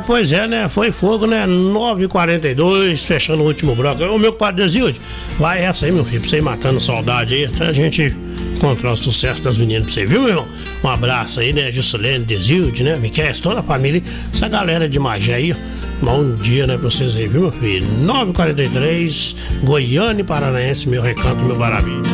pois é, né? Foi fogo, né? 9h42, fechando o último bloco. Ô, meu compadre Desilde, vai essa aí, meu filho, pra você ir matando saudade aí, até a gente encontrar o sucesso das meninas pra você, viu, meu irmão? Um abraço aí, né? Juscelene, Desilde, né? Miquel, toda a família, essa galera de Magé aí, bom dia, né, pra vocês aí, viu, meu filho? 9h43, Goiânia e Paranaense, meu recanto, meu maravilha.